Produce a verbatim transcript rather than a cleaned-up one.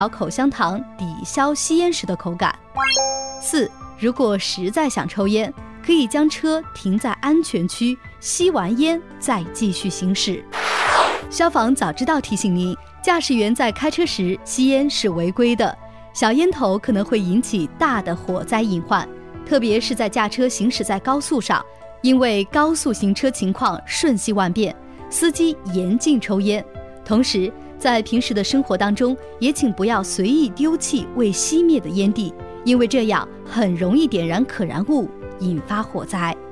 口香糖抵消吸烟时的口感。四，如果实在想抽烟，可以将车停在安全区，吸完烟再继续行驶。消防早知道提醒您，驾驶员在开车时吸烟是违规的，小烟头可能会引起大的火灾隐患，特别是在驾车行驶在高速上，因为高速行车情况瞬息万变，司机严禁抽烟。同时，在平时的生活当中，也请不要随意丢弃未熄灭的烟蒂，因为这样很容易点燃可燃物，引发火灾。